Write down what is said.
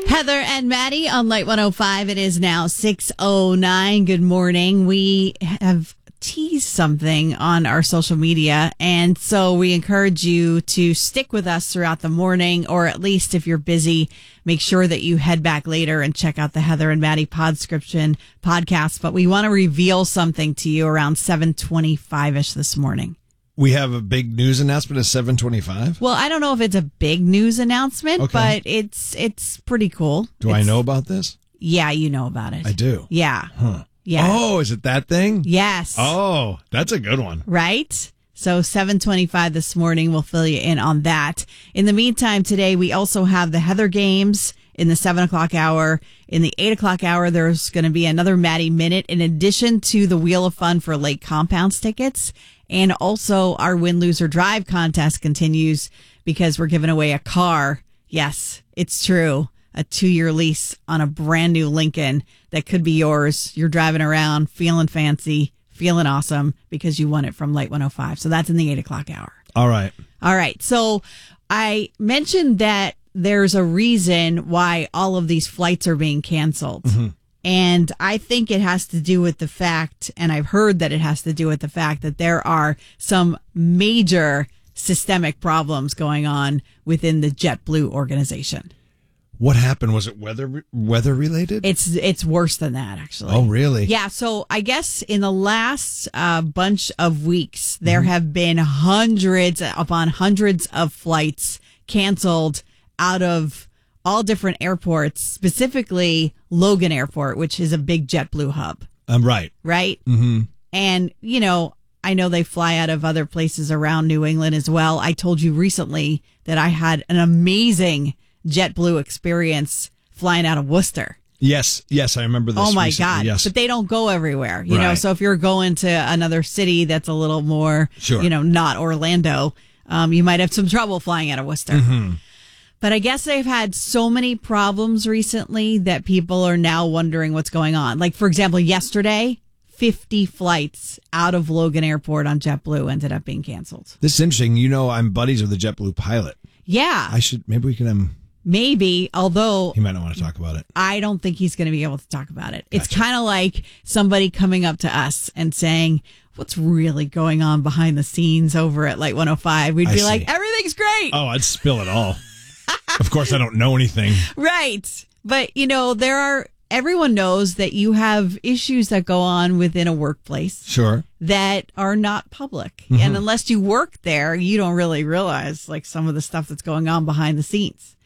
Heather and Maddie on Light 105. It is now 6:09. Good morning. We have teased something on our social media, and so we encourage you to stick with us throughout the morning, or at least if you're busy, make sure that you head back later and check out the Heather and Maddie Podscription podcast. But we want to reveal something to you around 7:25-ish this morning. We have a big news announcement at 7:25. Well, I don't know if it's a big news announcement, Okay. but it's pretty cool. I know about this? Yeah, you know about it. I do. Yeah. Huh. Yeah. Oh, is it that thing? Yes. Oh, that's a good one. Right? So 7:25 this morning, we'll fill you in on that. In the meantime, today we also have the Heather Games in the 7 o'clock hour. In the 8 o'clock hour, there's going to be another Maddie Minute in addition to the Wheel of Fun for Lake Compounds tickets. And also our Win, Lose, or Drive contest continues because we're giving away a car. Yes, it's true. A 2-year lease on a brand new Lincoln that could be yours. You're driving around feeling fancy, feeling awesome because you won it from Light 105. So that's in the 8 o'clock hour. All right. All right. So I mentioned that there's a reason why all of these flights are being canceled. Mm-hmm. And I think it has to do with the fact, and I've heard that it has to do with the fact that there are some major systemic problems going on within the JetBlue organization. What happened? Was it weather related? It's worse than that, actually. Oh, really? Yeah. So I guess in the last bunch of weeks, there have been hundreds upon hundreds of flights canceled out of all different airports, specifically Logan Airport, which is a big JetBlue hub. Right. Right? Mm-hmm. And, I know they fly out of other places around New England as well. I told you recently that I had an amazing JetBlue experience flying out of Worcester. Yes, I remember this. Oh my recently. God. Yes. But they don't go everywhere, you know. Right. So if you're going to another city that's a little more, Sure. Not Orlando, you might have some trouble flying out of Worcester. Mm-hmm. But I guess they've had so many problems recently that people are now wondering what's going on. Like, for example, yesterday, 50 flights out of Logan Airport on JetBlue ended up being canceled. This is interesting. I'm buddies with the JetBlue pilot. Yeah. Maybe we can Maybe, although he might not want to talk about it. I don't think he's going to be able to talk about it. Gotcha. It's kind of like somebody coming up to us and saying, what's really going on behind the scenes over at Light 105? We'd be like, everything's great. Oh, I'd spill it all. Of course, I don't know anything. Right. But, everyone knows that you have issues that go on within a workplace. Sure. That are not public. Mm-hmm. And unless you work there, you don't really realize some of the stuff that's going on behind the scenes.